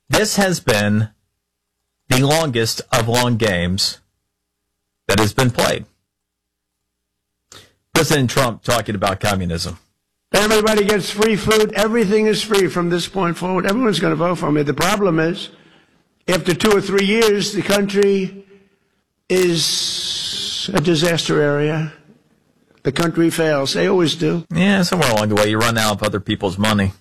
This has been the longest of long games that has been played. President Trump talking about communism. Everybody gets free food. Everything is free from this point forward. Everyone's going to vote for me. The problem is, after 2 or 3 years, the country is a disaster area. The country fails. They always do. Yeah, somewhere along the way, you run out of other people's money.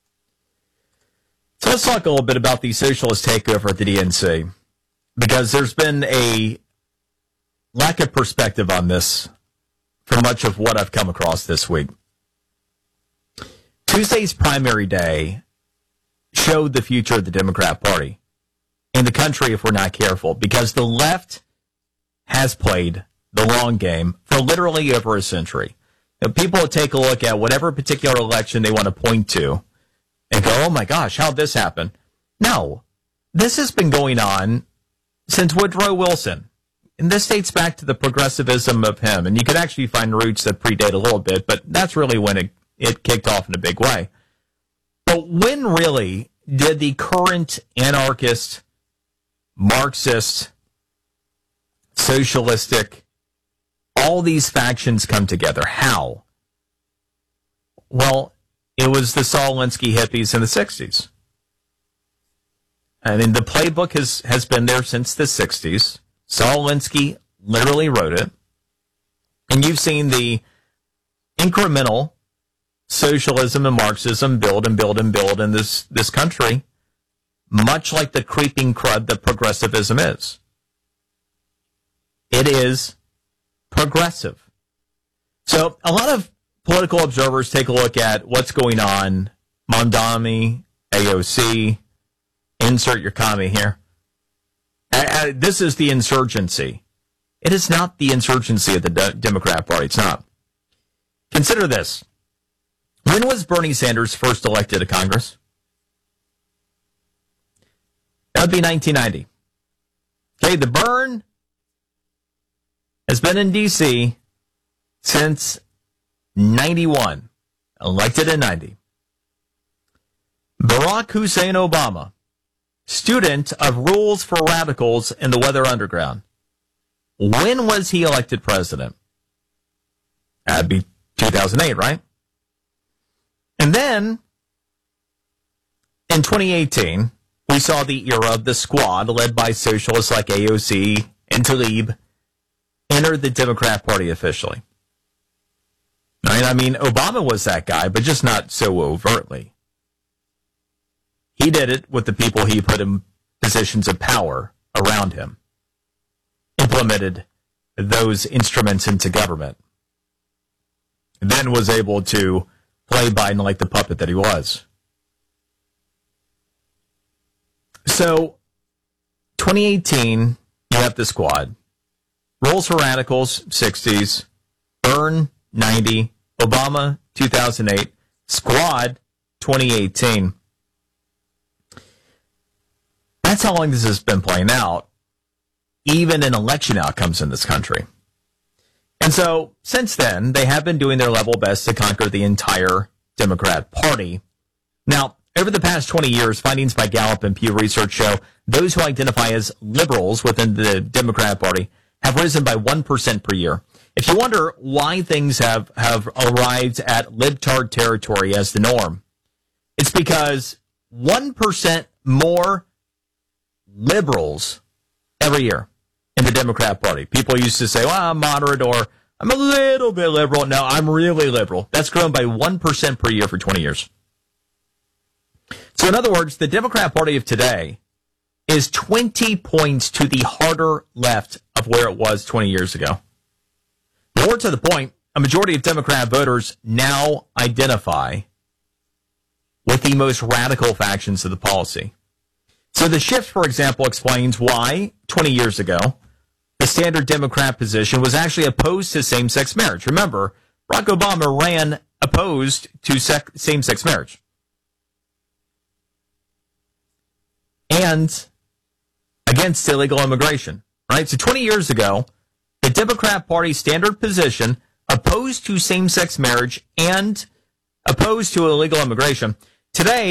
So let's talk a little bit about the socialist takeover at the DNC, because there's been a lack of perspective on this for much of what I've come across this week. Tuesday's primary day showed the future of the Democrat Party in the country if we're not careful, because the left has played the long game for literally over a century. Now, people will take a look at whatever particular election they want to point to and go, oh my gosh, how'd this happen? No, this has been going on since Woodrow Wilson. And this dates back to the progressivism of him. And you could actually find roots that predate a little bit, but that's really when it kicked off in a big way. But when really did the current anarchist, Marxist, socialistic, all these factions come together? How? Well, it was the Saul Alinsky hippies in the 60s. I mean, the playbook has been there since the 60s. Saul Alinsky literally wrote it. And you've seen the incremental socialism and Marxism build and build and build in this country, much like the creeping crud that progressivism is. It is progressive. So a lot of political observers take a look at what's going on. Mamdani, AOC, insert your commie here. This is the insurgency. It is not the insurgency of the Democrat Party. It's not. Consider this. When was Bernie Sanders first elected to Congress? That would be 1990. Okay, the Bern has been in D.C. since 91, elected in 90. Barack Hussein Obama, student of Rules for Radicals in the Weather Underground. When was he elected president? That'd be 2008, right? And then, in 2018, we saw the era of the Squad, led by socialists like AOC and Tlaib, enter the Democrat Party officially. Right? I mean, Obama was that guy, but just not so overtly. He did it with the people he put in positions of power around him, implemented those instruments into government, then was able to play Biden like the puppet that he was. So, 2018, you have the Squad. Rules for Radicals, 60s. Bern, 90. Obama, 2008. Squad, 2018. That's how long this has been playing out, even in election outcomes in this country. And so, since then, they have been doing their level best to conquer the entire Democrat Party. Now, over the past 20 years, findings by Gallup and Pew Research show those who identify as liberals within the Democrat Party have risen by 1% per year. If you wonder why things have arrived at libtard territory as the norm, it's because 1% more liberals every year in the Democrat Party. People used to say, well, I'm moderate or I'm a little bit liberal. No, I'm really liberal. That's grown by 1% per year for 20 years. So in other words, the Democrat Party of today is 20 points to the harder left of where it was 20 years ago. More to the point, a majority of Democrat voters now identify with the most radical factions of the policy. So the shift, for example, explains why 20 years ago, the standard Democrat position was actually opposed to same-sex marriage. Remember, Barack Obama ran opposed to same-sex marriage. And against illegal immigration, right? So 20 years ago, the Democrat Party standard position opposed to same-sex marriage and opposed to illegal immigration. Today,